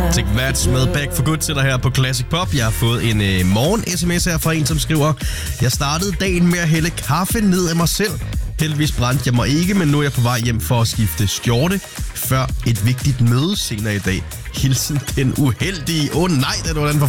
Take That med Back for Good til dig her på Classic Pop. Jeg har fået en morgen-sms her fra en, som skriver: Jeg startede dagen med at hælde kaffe ned af mig selv. Heldigvis brændte jeg mig ikke, men nu er jeg på vej hjem for at skifte skjorte før et vigtigt møde senere i dag. Hilsen den uheldige. Nej, det var den